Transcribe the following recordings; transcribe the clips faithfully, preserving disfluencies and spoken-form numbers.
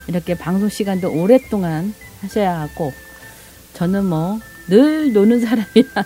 이렇게 방송 시간도 오랫동안 하셔야 하고, 저는 뭐 늘 노는 사람이라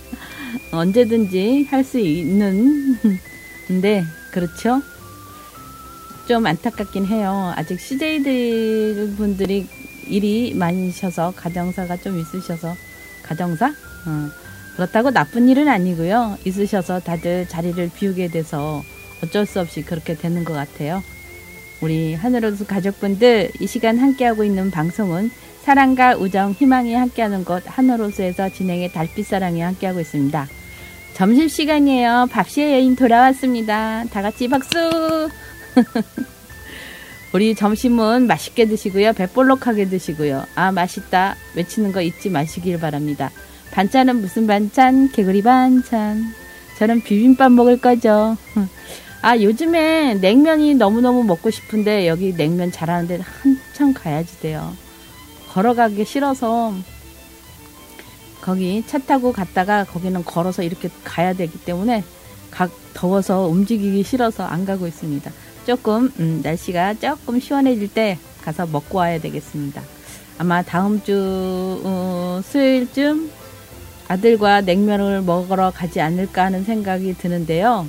언제든지 할 수 있는 근데 그렇죠? 좀 안타깝긴 해요. 아직 씨제이들 분들이 일이 많으셔서, 가정사가 좀 있으셔서, 가정사? 어. 그렇다고 나쁜 일은 아니고요. 있으셔서 다들 자리를 비우게 돼서 어쩔 수 없이 그렇게 되는 것 같아요. 우리 하늘호수 가족분들, 이 시간 함께하고 있는 방송은 사랑과 우정, 희망이 함께하는 곳 하늘호수에서 진행의 달빛사랑이 함께하고 있습니다. 점심시간이에요. 밥시의 여인 돌아왔습니다. 다같이 박수! 우리 점심은 맛있게 드시고요. 배볼록하게 드시고요. 아, 맛있다 외치는 거 잊지 마시길 바랍니다. 반찬은 무슨 반찬? 개구리 반찬. 저는 비빔밥 먹을 거죠. 아, 요즘에 냉면이 너무너무 먹고 싶은데 여기 냉면 잘하는데 한참 가야지 돼요. 걸어가기 싫어서 거기 차 타고 갔다가 거기는 걸어서 이렇게 가야 되기 때문에 가, 더워서 움직이기 싫어서 안 가고 있습니다. 조금 음, 날씨가 조금 시원해질 때 가서 먹고 와야 되겠습니다. 아마 다음 주 어, 수요일쯤 아들과 냉면을 먹으러 가지 않을까 하는 생각이 드는데요.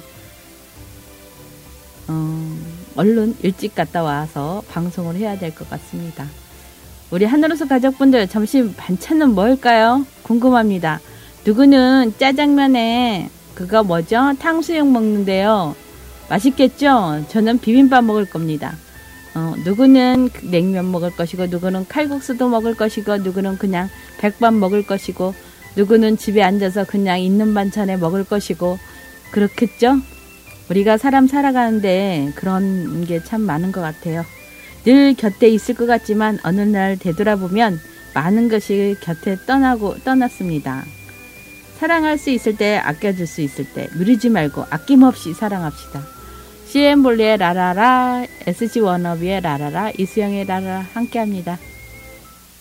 어, 얼른 일찍 갔다 와서 방송을 해야 될 것 같습니다. 우리 하늘호수 가족분들, 점심 반찬은 뭘까요? 궁금합니다. 누구는 짜장면에 그거 뭐죠? 탕수육 먹는데요. 맛있겠죠? 저는 비빔밥 먹을 겁니다. 어, 누구는 냉면 먹을 것이고, 누구는 칼국수도 먹을 것이고, 누구는 그냥 백반 먹을 것이고, 누구는 집에 앉아서 그냥 있는 반찬에 먹을 것이고, 그렇겠죠? 우리가 사람 살아가는데 그런 게 참 많은 것 같아요. 늘 곁에 있을 것 같지만 어느 날 되돌아보면 많은 것이 곁에 떠나고 떠났습니다. 사랑할 수 있을 때, 아껴줄 수 있을 때 미루지 말고 아낌없이 사랑합시다. 씨엠볼리의 라라라, 에스지 워너비의 라라라, 이수영의 라라라 함께합니다.